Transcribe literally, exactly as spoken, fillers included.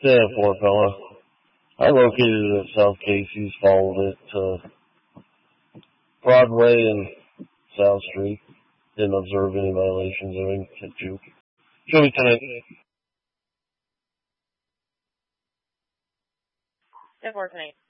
Yeah, poor fella. I located it at South Casey's, followed it to Broadway and South Street. Didn't observe any violations. Everything hit you. Show me tonight. ten four tonight.